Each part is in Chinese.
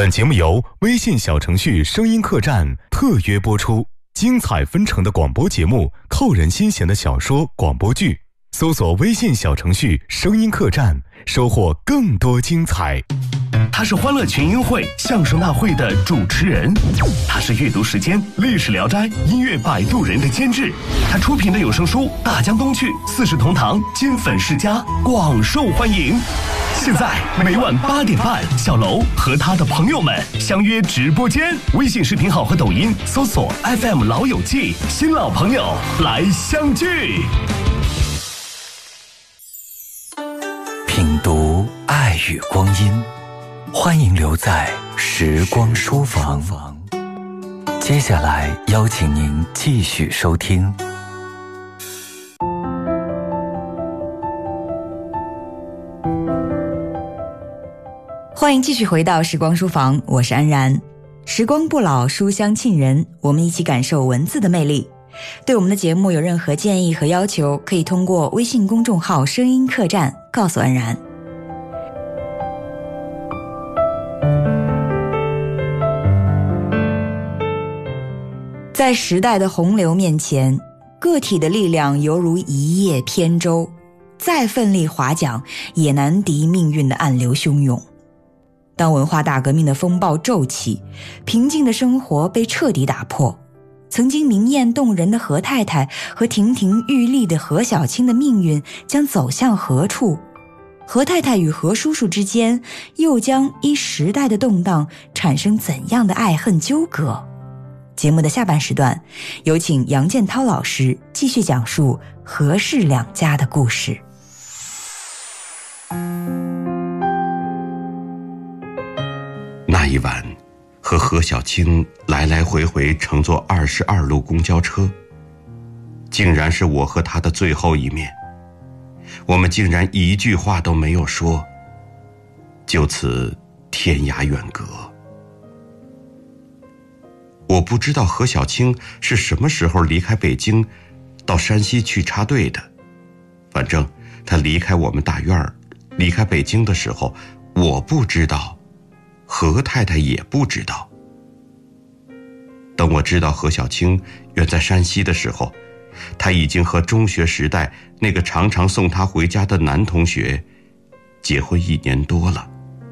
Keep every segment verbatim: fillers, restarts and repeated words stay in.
本节目由微信小程序声音客栈特约播出，精彩纷呈的广播节目，扣人心弦的小说广播剧，搜索微信小程序声音客栈，收获更多精彩。 他是欢乐群英会相声大会的主持人，他是阅读时间历史聊斋音乐摆渡人的监制，他出品的有声书《大江东去》四世同堂金粉世家广受欢迎。现在每晚八点半，小楼和他的朋友们相约直播间，微信视频号和抖音搜索 F M 老友记，新老朋友来相聚。 品读爱与光阴，欢迎留在时光书房。接下来邀请您继续收听。 欢迎继续回到时光书房，我是安然。时光不老，书香沁人，我们一起感受文字的魅力。对我们的节目有任何建议和要求，可以通过微信公众号声音客栈告诉安然。在时代的洪流面前，个体的力量犹如一叶扁舟，再奋力划桨也难敌命运的暗流汹涌。当文化大革命的风暴骤起，平静的生活被彻底打破，曾经明艳动人的何太太和亭亭玉立的何小青的命运将走向何处？何太太与何叔叔之间又将因时代的动荡产生怎样的爱恨纠葛？节目的下半时段，有请杨建涛老师继续讲述何氏两家的故事。 那一晚，和何小青来来回回乘坐二十二路公交车，竟然是我和他的最后一面。我们竟然一句话都没有说，就此天涯远隔。我不知道何小青是什么时候离开北京到山西去插队的，反正他离开我们大院离开北京的时候，我不知道，何太太也不知道。等我知道何小青远在山西的时候，他已经和中学时代那个常常送他回家的男同学结婚一年多了。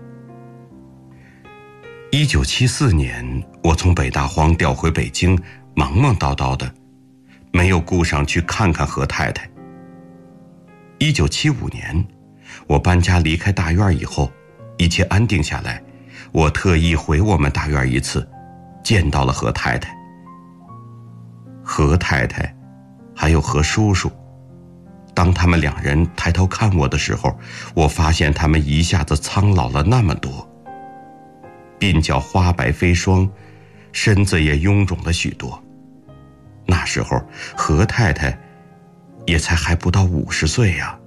一九七四年，我从北大荒调回北京，忙忙叨叨的，没有顾上去看看何太太。一九七五年，我搬家离开大院以后，一切安定下来，我特意回我们大院一次，见到了何太太。何太太还有何叔叔，当他们两人抬头看我的时候，我发现他们一下子苍老了那么多，鬓角花白飞霜，身子也臃肿了许多。那时候何太太也才还不到五十岁呀。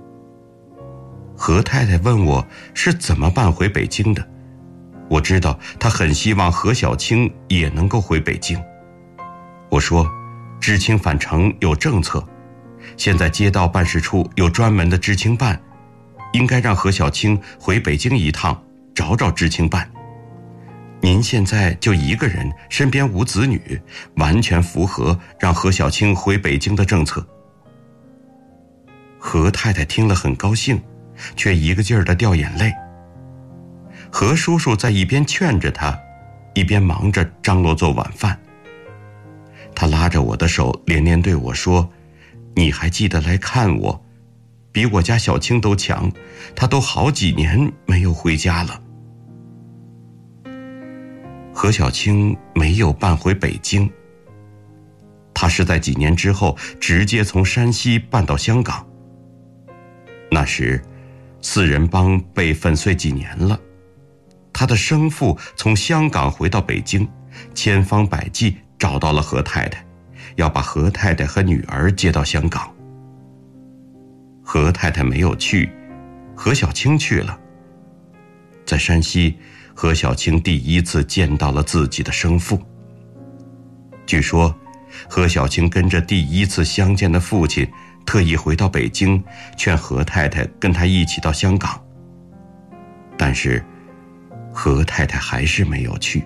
何太太问我是怎么办回北京的，我知道她很希望何小青也能够回北京。我说知青返城有政策，现在街道办事处有专门的知青办，应该让何小青回北京一趟，找找知青办。您现在就一个人，身边无子女，完全符合让何小青回北京的政策。何太太听了很高兴，却一个劲儿地掉眼泪。何叔叔在一边劝着他，一边忙着张罗做晚饭。他拉着我的手，连连对我说：“你还记得来看我？比我家小青都强，她都好几年没有回家了。”何小青没有办回北京，她是在几年之后直接从山西办到香港。那时四人帮被粉碎几年了，他的生父从香港回到北京，千方百计找到了何太太，要把何太太和女儿接到香港。何太太没有去，何小青去了。在山西，何小青第一次见到了自己的生父。据说何小青跟着第一次相见的父亲特意回到北京，劝何太太跟他一起到香港。但是何太太还是没有去。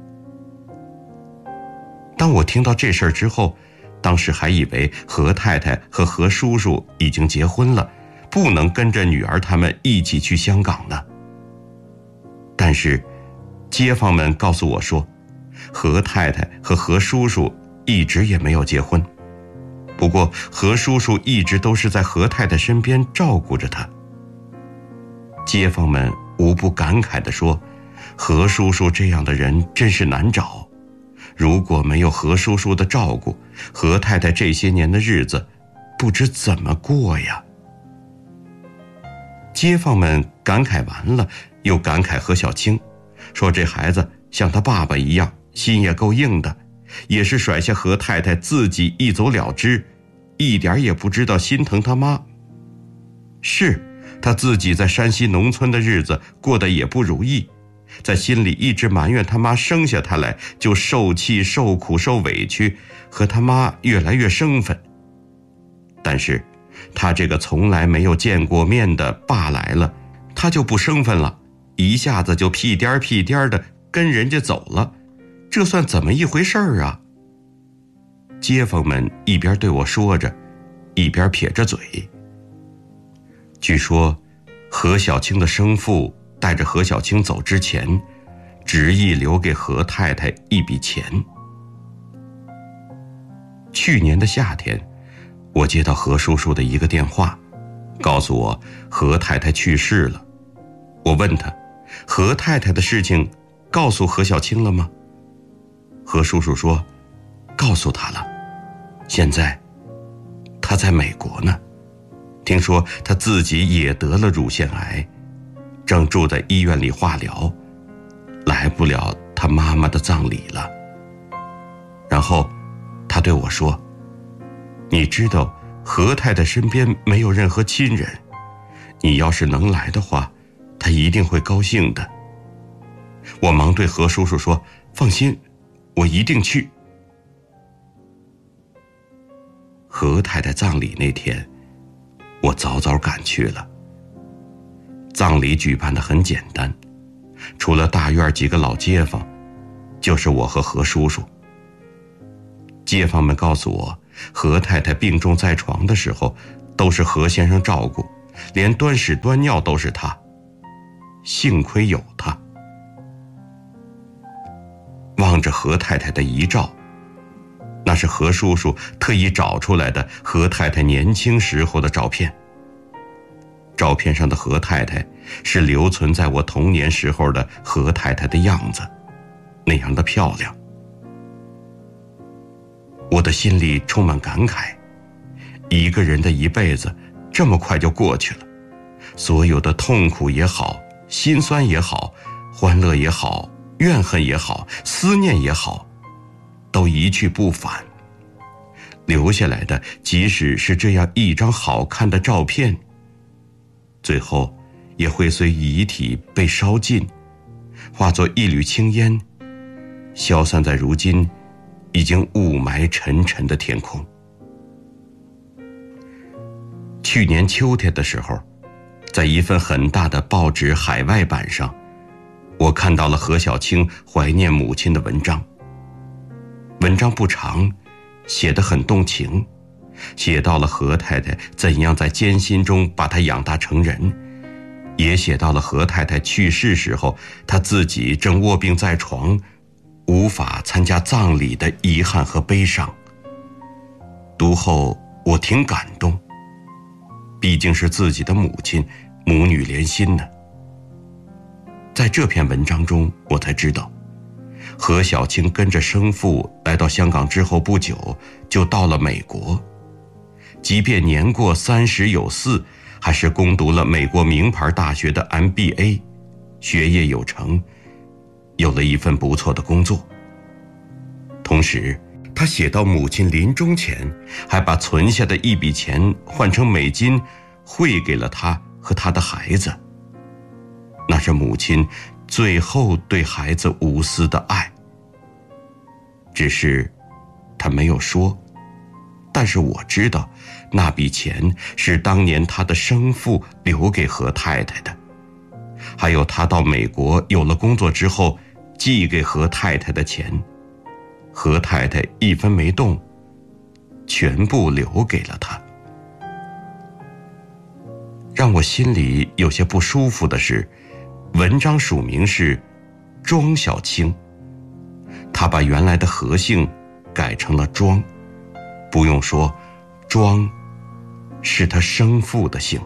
当我听到这事儿之后，当时还以为何太太和何叔叔已经结婚了，不能跟着女儿他们一起去香港呢。但是街坊们告诉我说，何太太和何叔叔一直也没有结婚，不过何叔叔一直都是在何太太身边照顾着她。街坊们无不感慨地说，何叔叔这样的人真是难找，如果没有何叔叔的照顾，何太太这些年的日子不知怎么过呀。街坊们感慨完了，又感慨何小青，说这孩子像他爸爸一样，心也够硬的，也是甩下何太太自己一走了之，一点也不知道心疼他妈。是他自己在山西农村的日子过得也不如意，在心里一直埋怨他妈生下他来就受气受苦受委屈，和他妈越来越生分。但是他这个从来没有见过面的爸来了，他就不生分了，一下子就屁颠儿屁颠儿的跟人家走了，这算怎么一回事儿啊？街坊们一边对我说着，一边撇着嘴。据说何小青的生父带着何小青走之前，执意留给何太太一笔钱。去年的夏天，我接到何叔叔的一个电话，告诉我何太太去世了。我问他，何太太的事情告诉何小青了吗？何叔叔说，告诉他了，现在他在美国呢，听说他自己也得了乳腺癌，正住在医院里化疗，来不了他妈妈的葬礼了。然后他对我说，你知道何太太身边没有任何亲人，你要是能来的话，她一定会高兴的。我忙对何叔叔说，放心，我一定去。何太太葬礼那天，我早早赶去了。葬礼举办得很简单，除了大院几个老街坊，就是我和何叔叔。街坊们告诉我，何太太病重在床的时候，都是何先生照顾，连端屎端尿都是他。幸亏有他。望着何太太的遗照，那是何叔叔特意找出来的何太太年轻时候的照片。照片上的何太太是留存在我童年时候的何太太的样子，那样的漂亮。我的心里充满感慨，一个人的一辈子这么快就过去了，所有的痛苦也好，心酸也好，欢乐也好，怨恨也好，思念也好，都一去不返。留下来的即使是这样一张好看的照片，最后也会随遗体被烧尽，化作一缕青烟，消散在如今已经雾霾沉沉的天空。去年秋天的时候，在一份很大的报纸海外版上，我看到了何小青怀念母亲的文章。文章不长，写得很动情，写到了何太太怎样在艰辛中把她养大成人，也写到了何太太去世时候，她自己正卧病在床，无法参加葬礼的遗憾和悲伤。读后我挺感动，毕竟是自己的母亲，母女连心呢。在这篇文章中，我才知道，何小青跟着生父来到香港之后不久，就到了美国。即便年过三十有四，还是攻读了美国名牌大学的 M B A， 学业有成，有了一份不错的工作。同时，他写到母亲临终前，还把存下的一笔钱换成美金，汇给了他和他的孩子。那是母亲最后对孩子无私的爱。只是他没有说，但是我知道那笔钱是当年他的生父留给何太太的， 还有他到美国有了工作之后寄给何太太的钱，何太太一分没动，全部留给了他。让我心里有些不舒服的是，文章署名是庄小青，他把原来的何姓改成了庄。不用说，庄是他生父的姓。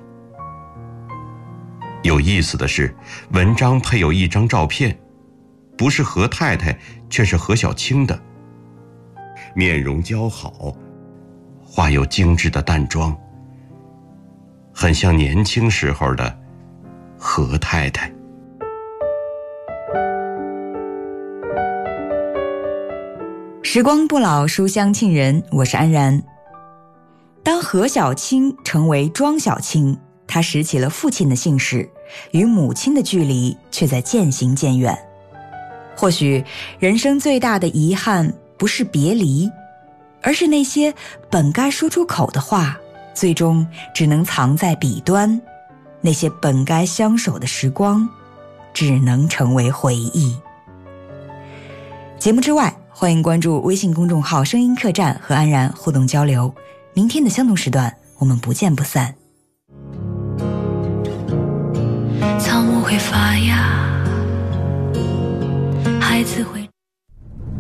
有意思的是，文章配有一张照片，不是何太太，却是何小青的，面容姣好，画有精致的淡妆，很像年轻时候的何太太。 时光不老，书香沁人，我是安然。当何小青成为庄小青，他拾起了父亲的姓氏，与母亲的距离却在渐行渐远。或许人生最大的遗憾不是别离，而是那些本该说出口的话，最终只能藏在笔端，那些本该相守的时光，只能成为回忆。节目之外，欢迎关注微信公众号声音客栈和安然互动交流。明天的相同时段，我们不见不散。 草木会发芽，孩子会